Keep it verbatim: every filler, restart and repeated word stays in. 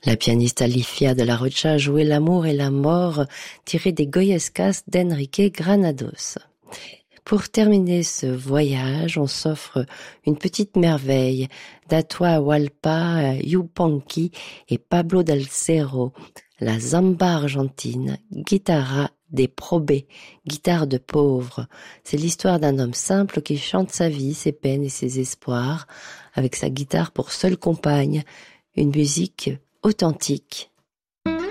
La pianiste Alicia de la Rocha jouait l'amour et la mort tiré des Goyescas d'Enrique Granados. Pour terminer ce voyage, on s'offre une petite merveille d'Atahualpa Yupanqui et Pablo del Cerro, la Zamba argentine, guitarra des probés, guitare de pauvre. C'est l'histoire d'un homme simple qui chante sa vie, ses peines et ses espoirs, avec sa guitare pour seule compagne, une musique authentique